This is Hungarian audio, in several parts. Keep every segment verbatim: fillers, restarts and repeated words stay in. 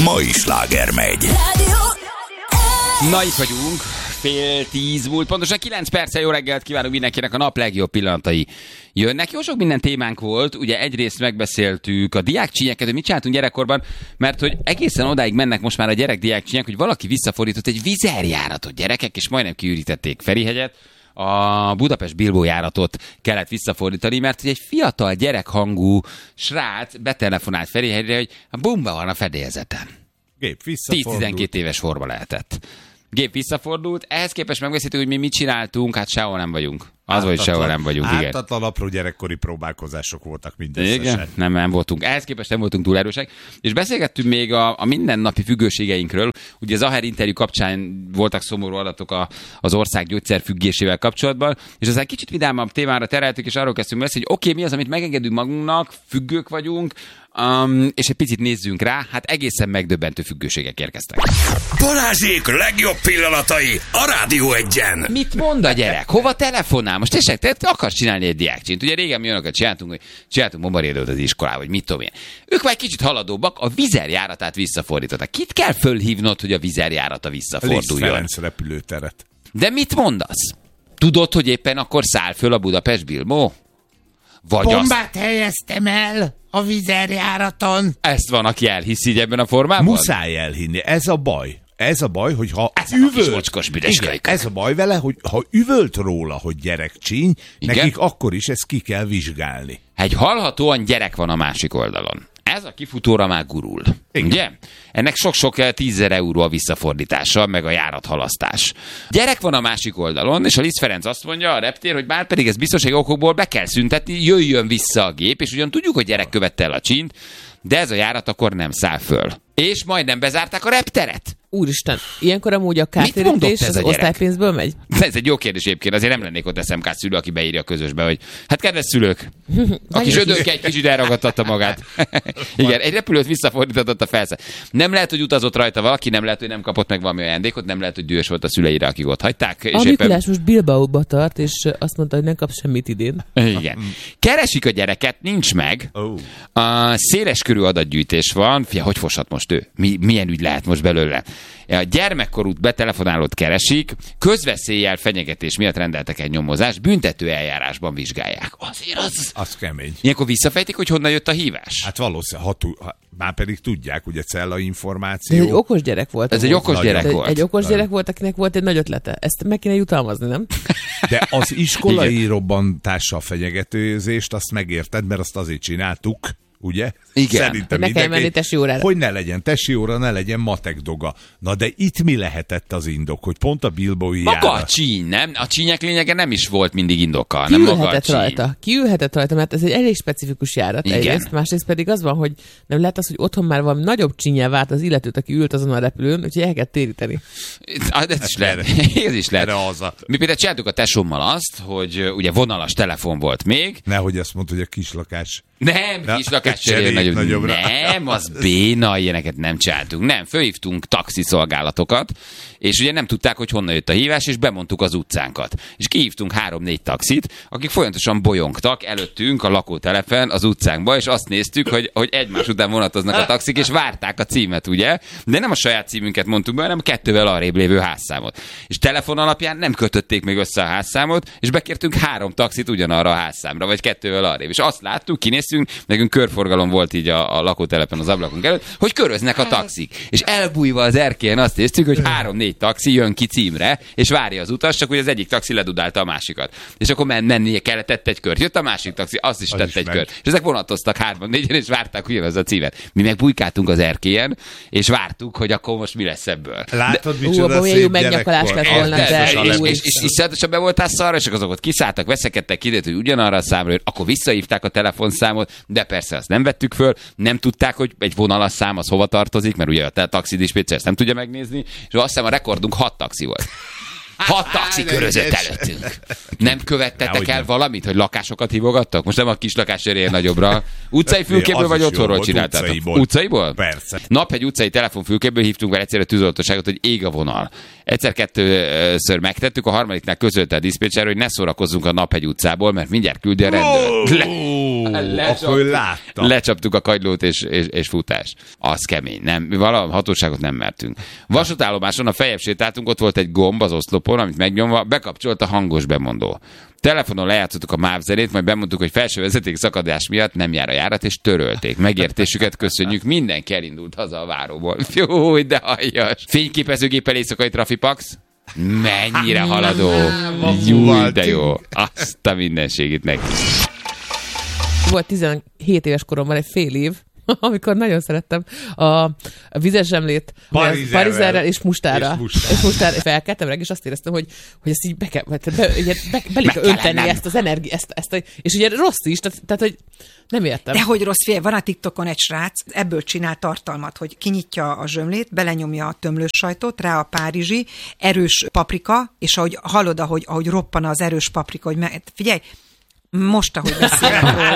mai sláger megy. Na, itt vagyunk, fél tíz múlt, pontosan kilenc perccel. Jó reggelt kívánunk mindenkinek, a nap legjobb pillanatai jönnek. Jó sok minden témánk volt, ugye egyrészt megbeszéltük a diákcsínyeket, hogy mit csináltunk gyerekkorban, mert hogy egészen odáig mennek most már a gyerek-diákcsínyek, hogy valaki visszafordított egy vizerjáratot, gyerekek, és majdnem kiürítették Ferihegyet. A Budapest-Bilbó járatot kellett visszafordítani, mert hogy egy fiatal gyerekhangú srác betelefonált Ferihegyre, hogy a bumba van a fedélzeten. Gép visszafordult. tíz-tizenkét éves forma lehetett. Gép visszafordult, ehhez képest megbeszéltük, hogy mi mit csináltunk, hát sehol nem vagyunk. Az vagy sehol nem vagyunk, igen. Ártatlan apró gyerekkori próbálkozások voltak mindösszesen. Igen, nem, nem voltunk. Ehhez képest nem voltunk túl erősek. És beszélgettünk még a, a mindennapi függőségeinkről. Ugye az Aher interjú kapcsán voltak szomorú adatok a, az ország gyógyszerfüggésével kapcsolatban, és aztán kicsit vidámabb témára tereltük, és arról kezdtünk beszélni, hogy oké, okay, mi az, amit megengedünk magunknak, függők vagyunk, um, és egy picit nézzünk rá, hát egészen megdöbbentő függőségek érkeztek. Balázsék legjobb pillanatai a Rádió Egyen. Mit mond a gyerek? Hova telefonál? Most tessék, te akarsz csinálni egy diákcsint. Ugye régen mi olyanokat csináltunk, hogy csináltunk bombarédőt az iskolába, vagy mit tudom én. Ők már egy kicsit haladóbbak, a vizerjáratát visszafordították. Kit kell fölhívnod, hogy a vizerjárata visszaforduljon? Liszt Ferenc repülőteret. De mit mondasz? Tudod, hogy éppen akkor száll föl a Budapest-Bilbó? Vagy Bombát azt... helyeztem el a vizerjáraton. Ezt van, aki elhiszi így ebben a formában? Muszáj elhinni, ez a baj. Ez a baj, hogy ha ez üvölt, a igen, ez a baj vele, hogy ha üvölt róla, hogy gyerekcsíny, igen? Nekik akkor is ezt ki kell vizsgálni. Egy hallhatóan gyerek van a másik oldalon. Ez a kifutóra már gurul. Igen. Ugye? Ennek sok-sok tízezer euró a visszafordítása, meg a járathalasztás. Gyerek van a másik oldalon, és a Liszt Ferenc azt mondja, a reptér, hogy bár pedig ez biztonsági okokból be kell szüntetni, jöjjön vissza a gép, és ugyan tudjuk, hogy gyerek követte el a csínt, de ez a járat akkor nem száll föl. És majdnem bezárták a repteret. Úristen, ilyenkor amúgy a kártérítés az osztálypénzből megy? Ez egy jó kérdés egyébként, azért nem lennék ott es em ká szülő, aki beírja a közösbe, hogy hát kedves szülők, aki zsödönke egy kicsit elragadtatta magát. Igen, egy repülőt visszafordított a felszáll. Nem lehet, hogy utazott rajta valaki, nem lehet, hogy nem kapott meg valami ajándékot, nem lehet, hogy dühös volt a szüleire, akik ott hagyták. És a Mikulás éppen... most Bilbaóba tart, és azt mondta, hogy nem kap semmit idén. Igen. Keresik a gyereket, nincs meg. A széleskörű adatgyűjtés van. Fia, hogy foshat most ő? Mi, milyen ügy lehet most belőle? A gyermekkorút betelefonálót keresik, közveszéllyel fenyegetés miatt rendeltek egy nyomozást, büntető eljárásban vizsgálják. Azért az... Az kemény. Ilyenkor visszafejtik, hogy honnan jött a hívás? Hát valószínűleg, ha, tu- ha már pedig tudják, ugye cella információ. Ez egy okos gyerek volt. Ez egy okos nagyon. gyerek volt. Egy, egy okos gyerek volt, akinek volt egy nagy ötlete. Ezt meg kéne jutalmazni, nem? De az iskolai robbantással fenyegetőzést, azt megérted, mert azt azért csináltuk, ugye? Igen. Szerintem ne kell menni tesi órára. Hogy ne legyen tesi óra, ne legyen matek doga. Na de itt mi lehetett az indok, hogy pont a bilbaói maga járat... a csíny, nem? A csínyek lényege nem is volt mindig indoka. Ki nem maga a csíny. rajta? Ki ülhetett rajta, mert ez egy elég specifikus járat. Igen. Egyrészt, másrészt pedig az van, hogy nem lehet az, hogy otthon már valami nagyobb csínyel várt az illetőt, aki ült azon a repülőn, úgyhogy el kell téríteni. Ez is lehet. Ez is lehet. Mi például csináltuk a tesómmal azt, hogy ugye vonalas telefon volt még. Nehogy azt mondta, hogy a kislakás. Nem, kislakás cserél nagyobb. Nagyobbra. Nem, az béna, ilyeneket nem csináltunk. Nem, fölhívtunk taxiszolgálatokat, és ugye nem tudták, hogy honnan jött a hívás, és bemondtuk az utcánkat. És kihívtunk három-négy taxit, akik folyamatosan bolyongtak előttünk a lakótelepen az utcánkba, és azt néztük, hogy, hogy egymás után vonatoznak a taxik, és várták a címet, ugye? De nem a saját címünket mondtuk be, hanem kettővel arrébb lévő házszámot. És telefon alapján nem kötötték még össze a házszámot, és bekértünk három taxit ugyanarra a házszámra, vagy kettővel arrébb. És azt láttuk, kinéztünk, nekünk körforgalom volt így a, a lakótelepen az ablakunk előtt, hogy köröznek a taxik. És elbújva az erkélyen azt néztük, hogy három-négy taxi jön ki címre, és várja az utas, csak hogy az egyik taxi ledudálta a másikat. És akkor men- mennie kellett, tett egy kört. Jött a másik taxi, azt is az tett is egy ment. Kört. És ezek vonatoztak hárman-négyen, és várták ugyanaz a címet. Mi meg bujkáltunk az erkélyen, és vártuk, hogy akkor most mi lesz ebből. Látod, micsoda szép megnyakalás lett volna, de és, és, és, és szerdesen be voltál szarra, és azok ott kiszálltak, veszekedtek, kiderült, hogy ugyanarra a számra, akkor visszahívták a telefonszámot, de persze azt nem vettük föl, nem tudták, hogy egy vonalas szám az hova tartozik, mert ugye a taxidispécser ezt nem tudja megnézni, és azt hiszem a rekordunk hat taxi volt. Hat taxi körözött előttünk. Nem követtetek el valamit, hogy lakásokat hívogattak? Most nem a kis lakásérén nagyobbra. Utcai fülkéből vagy otthonról csináltátok? Utcaiból. Utcaiból? Persze. Nap egy utcai telefonfülkéből hívtunk vele egyszerűen a tűzoltóságot, hogy ég a vonal. Egyszer-kettőször megtettük, a harmadiknál közölte a diszpécser, hogy ne szórakozzunk a Naphegy utcából, mert mindjárt küldi a rendőr. Le... akkor ő látta. Lecsaptuk a kagylót és, és, és futás. Az kemény. Nem, vala hatóságot nem mertünk. Vasútállomáson a feljebb sétáltunk, ott volt egy gomb az oszlopon, amit megnyomva bekapcsolt a hangos bemondó. Telefonon lejátszottuk a MÁV zenét, majd bemondtuk, hogy felső vezeték szakadás miatt nem jár a járat, és törölték. Megértésüket köszönjük, mindenki elindult haza a váróból. Jó, de aljas. Fényképezőgéppel éjszakai trafipax. Mennyire haladó. Jó, de jó. Azt a mindenségét neki. Volt tizenhét éves koromban egy fél év, amikor nagyon szerettem a, a vizes zsemlét parizerrel és mustára. És mustára. És mustára. Felkeltem reg, és azt éreztem, hogy, hogy ezt így be kell, be, be, be, be kell önteni ezt az energiát, ezt, ezt a, és ugye rossz is, tehát, tehát hogy nem értem. De hogy rossz, fél, van a TikTokon egy srác, ebből csinál tartalmat, hogy kinyitja a zsömlét, belenyomja a tömlős sajtot, rá a párizsi, erős paprika, és ahogy hallod, ahogy, ahogy roppan az erős paprika, hogy me, figyelj, most, ahogy beszélek róla.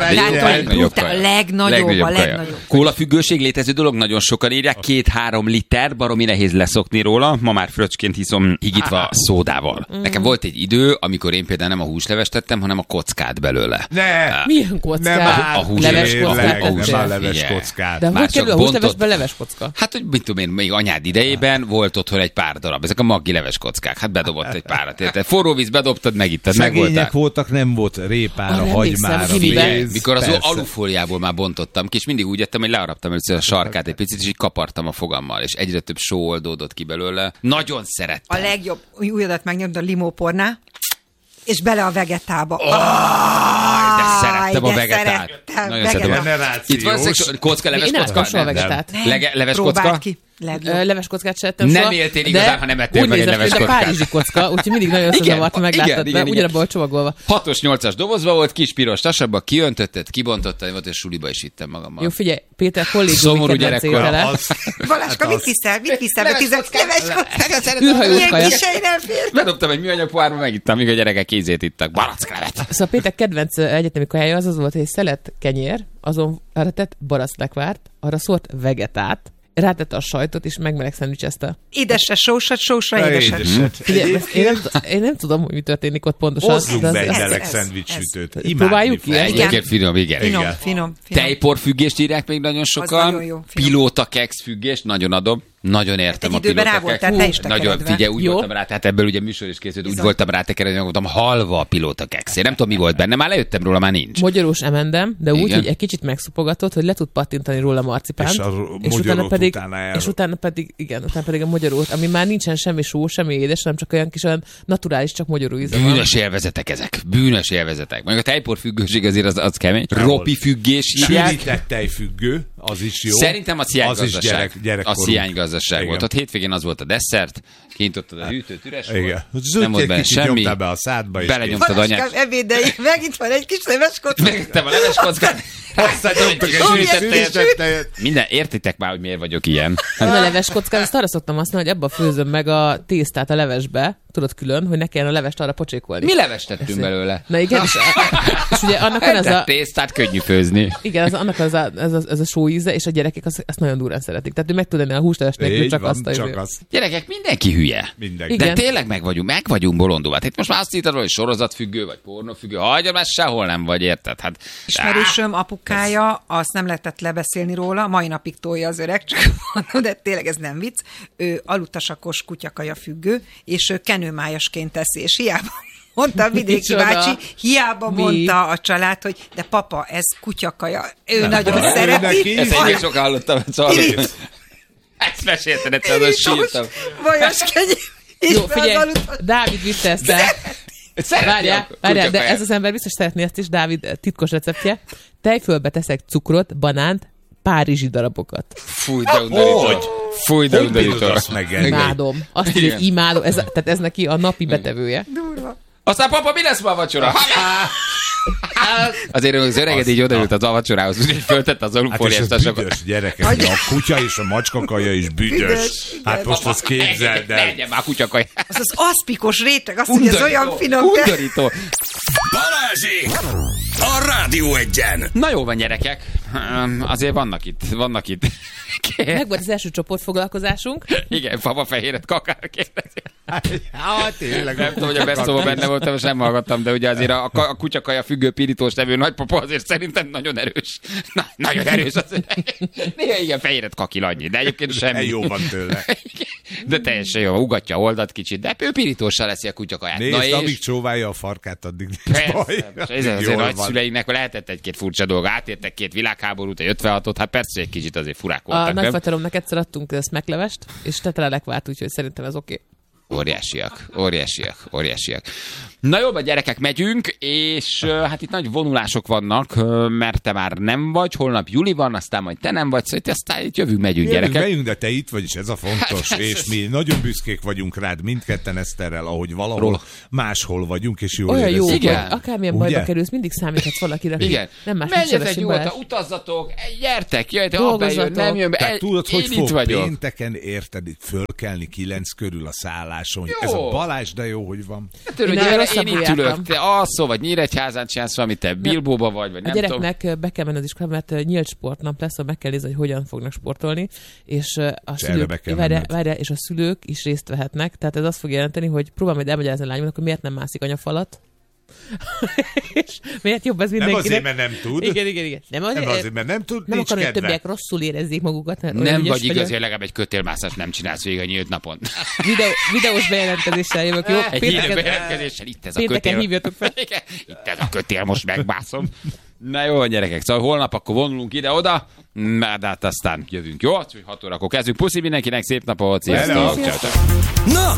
A legnagyobb, a legnagyobb. Kólafüggőség létező dolog, nagyon sokan írják, két-három liter, baromi nehéz leszokni róla, ma már fröccsként hiszom higítva szódával. Mm. Nekem volt egy idő, amikor én például nem a húslevest tettem, hanem a kockát belőle. Ne! Milyen kockát? Nem a húsleves kockát. Nem a leves kockát. De hogy kerül a húslevesbe leves kocka? Hát, hogy mit tudom én, még anyád idejében volt otthon egy pár darab. Ezek a maggi leves kockák. Hát bedobott egy párat. Érted? Forró víz bedobtad, megittad, megvoltál. Voltak, nem volt répára, ah, hagymára, víz. Mikor az alufóliából már bontottam ki, és mindig úgy ettem, hogy learaptam először a sarkát egy picit, és így kapartam a fogammal, és egyre több só oldódott ki belőle. Nagyon szerettem. A legjobb, újadat megnyomd a limópornál, és bele a vegetába. Oh, de szerettem a vegetát. Nagyon szerettem. Itt van szexuális kocka, leves kocka? Én nem kapcsolom a vegetát. Leves kocka? Leves kockát se ettem soha. Nem éltél igazán, ha nem ettél meg egy leves kockát. De párizsi kocka, úgyhogy mindig nagyon összezavartam, megláttad be, ugyanabban csomagolva. hatos nyolcas dobozba volt, kis piros tasabba, kiöntötted, kibontottad, volt, és suliba is vittem magammal. Jó, figyelj, Péter kollégiumi kedvenc étele. Baláska, mit viszel? Mit viszel? Mit viszel? Leves kockát? Űrhajós kaja. Bedobtam egy műanyag pohárba, megittam, míg a gyerekek kézét ittak. Baracklevet. Szóval Péter kedvenc egyetemi kajája az az volt, hogy egy szelet kenyér, azon arra tett baracklegvárt, arra szólt vegetát, rátette a sajtot, és megmeleg szendvicsezte. Édesre sósat, sósra édeset. Figyelj, én, nem, én nem tudom, hogy mi történik ott pontosan. Hozzunk be egy meleg szendvicssütőt. Próbáljuk ki? Egyébként finom, igen. Finom, finom, finom. Tejporfüggést írják még nagyon sokan. Pilóta keks függést, nagyon adom. Nagyon értem hát a pilóta keks. Nagyon, figyelj, úgy Jó. voltam rá, tehát ebből ugye műsor is készült, úgy voltam rá tekerni, hogy voltam halva a pilóta keks. Én nem tudom, mi volt benne, már lejöttem róla, már nincs. Magyarós emendem, de úgy, hogy egy kicsit megszupogatott, hogy le tud pattintani róla marcipánt. És, a és utána pedig, utána és utána pedig, igen, utána pedig a magyarót, ami már nincsen semmi só, semmi édes, hanem csak olyan kis olyan naturális, csak magyaró íze van. Bűnös élvezetek ezek. Bűnös élvezetek. Mondjuk a tejporfüggőség azért az, az kemény. Ropi függés hívják. Sűrített tejfüggő, az is jó. Szerintem a sziánygazdaság. Gyerek, a sziánygazdaság volt. Ott hétvégén az volt a desszert, kintottad a hűtőt, üres volt. Nem volt benne semmi. Be a szádba, és belenyomtad anyát. Baláskám ebédeig, megint van egy kis leves kocka. Megittem a leves kockát. Minden, értitek már, hogy miért vagyok ilyen. A leves kockát, azt arra szoktam használni, hogy abba főzöm meg a tésztát a levesbe, tudod külön, hogy ne kelljen a levest arra pocsékolni. Mi levest tettünk belőle? Na igen, és, és ugye annak van az a... tésztát könnyű főzni. Igen, az, annak az a, ez, a, ez a só íze, és a gyerekek azt, azt nagyon durán szeretik. Tehát ő meg tud enni a húsleves nélkül, csak van, azt. Csak az. Gyerekek, mindenki hülye. Mindenki. Igen. De tényleg meg vagyunk, meg vagyunk bolondulva. Itt most már azt írtad, hogy sorozatfüggő, vagy pornófüggő. Hagyja, már sehol nem vagy, érted? Hát, ismerősöm apukája, azt nem lehetett lebeszélni róla, mai napig tolja az öreg, csak mondom, de tényleg ez nem vicc. Ő alutasakos kutyakaja függő, és ő kenőmájasként teszi, és hiába mondta a vidéki bácsi, hiába Mi? mondta a család, hogy de papa, ez kutyakaja. Ő nem, nagyon nem, szereti. Ezt egyébként sok hallottam, hogy ezt mesélted, egyszer az sírtam. Vajas kenyér. Jó, figyelj, Dávid vitte ezt el. Várjál, várjál, de ez az ember biztos szeretné ezt is, Dávid titkos receptje. Tejfölbe teszek cukrot, banánt, párizsi darabokat. Fúj, de undorító. Fúj, de undorító. Imádom. Azt így, hogy imádom. Ez, tehát ez neki a napi betevője. Durva. Aztán papa, mi lesz ma a vacsora? Azért az öreged így odaült az a vacsorához, úgyhogy föltette az alufóliás tasokat. Hát és ez büdös, gyerekek, a kutya és a macskakaja is büdös. büdös hát most azt képzeld el. Menjen már kutyakaja. Az az aszpikos réteg, azt mondja, ez olyan finom. Undorító. Balázsék! A Rádió Egyen! Na jó van, gyerekek. Azért vannak itt, vannak itt. Meg volt az első csoportfoglalkozásunk. Igen, fava fehéret kakár kérdezik. Ja, tényleg. Nem tudom, hogy a beszóban benne voltam, és nem hallgattam, de ugye azért a, a kutyakaja függő pirítós nevű nagypapa azért szerintem nagyon erős. Na, nagyon erős azért. Néha igen, fehéret kakil annyi, de egyébként semmi. Jó van tőle. De teljesen jó, ugatja a oldat kicsit, de ő pirítóssal leszi a kutyakaját. Nézd, Na és... amíg csóválja a farkát, addig Persze, baj. ez azért nagyszüleinek lehetett egy-két furcsa dolga. Átértek két világháborút, egy ötvenhatot, hát persze egy kicsit azért furák voltak. A nagyfateromnak egyszer adtunk szmeklevest, és tetelelek várt, úgyhogy szerintem ez oké. Okay. Óriásiak, óriásiak, óriásiak. Na jó, gyerekek, megyünk, és uh, hát itt nagy vonulások vannak, uh, mert te már nem vagy, holnap Juli van, aztán majd te nem vagy, szóval itt aztán itt jövünk, megyünk, jövünk, gyerekek. Megyünk, de te itt vagy, és ez a fontos, hát, és mi nagyon büszkék vagyunk rád, mindketten Eszterrel, ahogy valahol Róla. máshol vagyunk, és jól olyan jó, igen. hogy akármilyen ugye? bajba kerülsz, mindig számíthatsz valakire. Igen. Nem más, menjetek nyugodtan, utazzatok, gyertek, jöjjetek, abba jön, nem jön be. El, tudod, hogy fog pénteken, érted, fölkelni kilenc körül a szálláson. Jó. Ez a Balázs, de jó, hogy van. Hát, én, ugye, én itt ülök, te alszol, vagy Nyíregyházán csinálsz valamit, te Bilbóba vagy, vagy nem tudom. A gyereknek tudom. Be kell menni az iskolába, mert nyílt sportnap lesz, meg kell nézni, hogy hogyan fognak sportolni, és a és szülők, várja, várja, és a szülők is részt vehetnek, tehát ez azt fog jelenteni, hogy próbál majd elmagyarázni a lányomnak, hogy miért nem mászik anyafalat. És miért jobb ez mindenkinek? Nem azért, mert nem tud. Igen, igen, igen. Nem azért, nem azért mert nem tud, nem nincs akarom, kedve. hogy többiek rosszul érezzék magukat. Nem vagy igazi, hogy legalább egy kötélmászást nem csinálsz végig a nyílt napon. Videó, videós bejelentkezéssel jövök, jó? Egy híres bejelentkezéssel, itt ez a kötél. Pénteken hívjatok fel. Itt ez a kötél, most megbászom. Na jó, gyerekek, szóval holnap akkor vonulunk ide-oda, mert hát aztán jövünk, jó? Úgyhogy hat órakor kezdünk. Puszi mindenkinek, szép napot, sziasztok! Na,